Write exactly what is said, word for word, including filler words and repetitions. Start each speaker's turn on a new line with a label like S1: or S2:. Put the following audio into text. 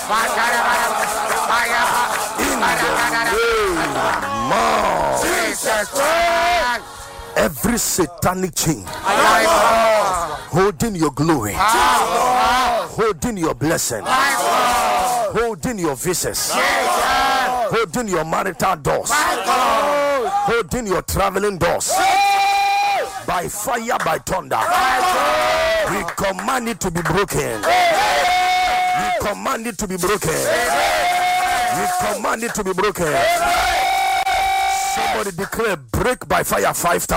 S1: In the name of every satanic chain holding your glory, holding your blessing, holding your visas, holding your marital doors, holding your traveling doors, by fire, by thunder, we command it to be broken. We command it to be broken. We command it to be broken. Somebody declare break by fire five times.